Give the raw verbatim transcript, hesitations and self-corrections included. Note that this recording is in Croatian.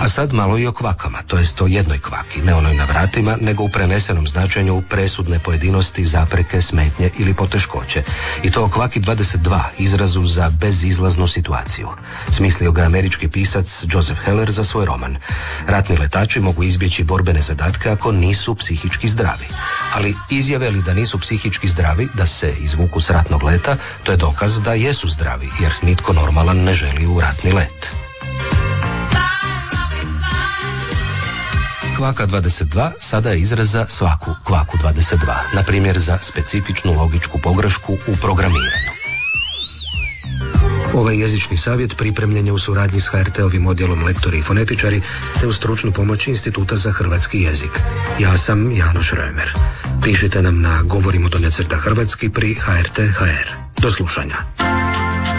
A sad malo i o kvakama, to jest o jednoj kvaki, ne onoj na vratima, nego u prenesenom značenju presudne pojedinosti, zapreke, smetnje ili poteškoće. I to o kvaki dvadeset dva, izrazu za bezizlaznu situaciju. Smislio ga američki pisac Joseph Heller za svoj roman. Ratni letači mogu izbjeći borbene zadatke ako nisu psihički zdravi. Ali izjave li da nisu psihički zdravi, da se izvuku s ratnog leta, to je dokaz da jesu zdravi, jer nitko normalan ne želi u ratni let. Kvaka dvadeset dva sada je izraz za svaku kvaku dvadeset dva, na primjer za specifičnu logičku pogrešku u programiranju. Ovaj jezični savjet pripremljen je u suradnji s H R T-ovim odjelom lektori i fonetičari te u stručnu pomoć Instituta za hrvatski jezik. Ja sam Janoš Römer. Pišite nam na govorimo do necrta hrvatski pri H R T H R. Do slušanja.